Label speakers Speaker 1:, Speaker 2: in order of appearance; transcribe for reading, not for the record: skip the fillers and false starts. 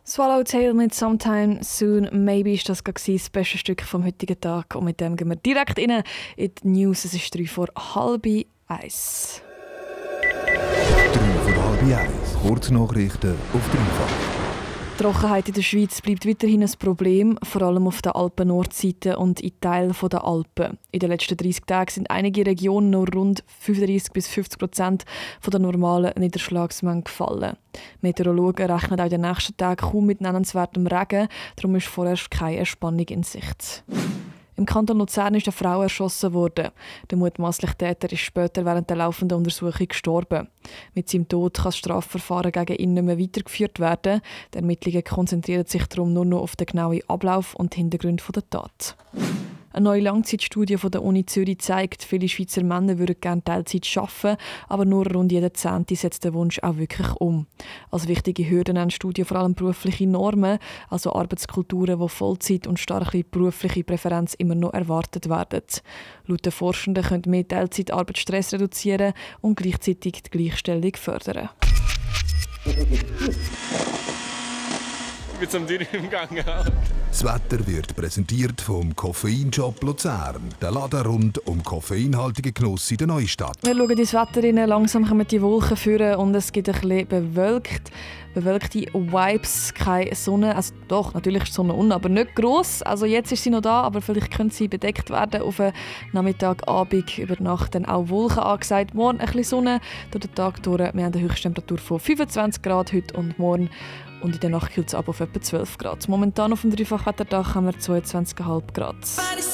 Speaker 1: Swallowtail mit «Sometime Soon Maybe» ist das beste Stück vom heutigen Tag. Und mit dem gehen wir direkt rein in die News. Es ist 1:03. 3:30.
Speaker 2: Kurznachrichten auf dreifach.
Speaker 1: Die Trockenheit in der Schweiz bleibt weiterhin ein Problem, vor allem auf der Alpen-Nordseite und in Teilen der Alpen. In den letzten 30 Tagen sind einige Regionen nur rund 35-50% der normalen Niederschlagsmenge gefallen. Meteorologen rechnen auch in den nächsten Tagen kaum mit nennenswertem Regen, darum ist vorerst keine Entspannung in Sicht. Im Kanton Luzern ist eine Frau erschossen worden. Der mutmaßliche Täter ist später während der laufenden Untersuchung gestorben. Mit seinem Tod kann das Strafverfahren gegen ihn nicht mehr weitergeführt werden. Die Ermittlungen konzentrieren sich darum nur noch auf den genauen Ablauf und Hintergrund der Tat. Eine neue Langzeitstudie von der Uni Zürich zeigt, viele Schweizer Männer würden gerne Teilzeit arbeiten, aber nur rund jeder Zehnte setzt den Wunsch auch wirklich um. Als wichtige Hürden nennen Studien vor allem berufliche Normen, also Arbeitskulturen, wo Vollzeit und starke berufliche Präferenz immer noch erwartet werden. Laut den Forschenden könnte mehr Teilzeitarbeit Stress reduzieren und gleichzeitig die Gleichstellung fördern.
Speaker 3: Mit so einem Dürren im Gang.
Speaker 2: Das Wetter wird präsentiert vom Koffeinshop Luzern. Der Laden rund um koffeinhaltige Genuss in der Neustadt.
Speaker 1: Wir schauen ins Wetter rein. Langsam kommen die Wolken führen und es gibt ein bisschen bewölkte Vibes, keine Sonne. Also doch, natürlich ist die Sonne unten, aber nicht gross. Also jetzt ist sie noch da, aber vielleicht könnte sie bedeckt werden auf den Nachmittag, Abend, über Nacht dann auch Wolken angesagt. Morgen ein bisschen Sonne durch den Tag durch. Wir haben eine Höchsttemperatur von 25 Grad heute und morgen. Und in der Nacht kühlt es ab auf etwa 12 Grad. Momentan auf dem Dreifachwetterdach haben wir 22,5 Grad.